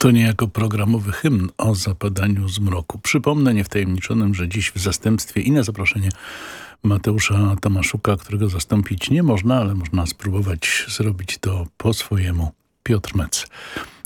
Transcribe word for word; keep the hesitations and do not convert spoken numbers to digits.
To niejako programowy hymn o zapadaniu zmroku. Przypomnę niewtajemniczonym, że dziś w zastępstwie i na zaproszenie Mateusza Tomaszuka, którego zastąpić nie można, ale można spróbować zrobić to po swojemu, Piotr Mec.